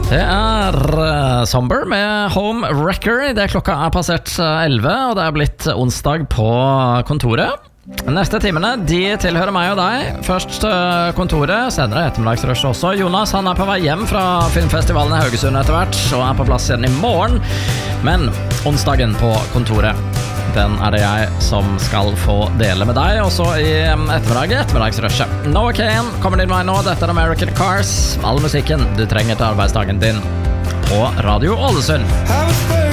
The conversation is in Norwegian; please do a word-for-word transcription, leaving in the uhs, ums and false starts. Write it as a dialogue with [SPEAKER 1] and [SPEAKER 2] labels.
[SPEAKER 1] Det er uh, Somber med Home Wrecker. Det klokka er passert elleve, og det er blitt onsdag på kontoret. Neste timene, de tilhører meg og deg. Først uh, kontoret, senere ettermiddagsrush også. Jonas, han er på vei hjem fra filmfestivalen i Haugesund etter hvert, og er på plass igjen i morgen. Men onsdagen på kontoret, den er det jeg som skal få dele med deg. Også i ettermiddag, ettermiddagsrushet. Noah Kahan kommer din vei nå. Dette er American Cars. All musikken du trenger til arbeidsdagen din på Radio Ålesund.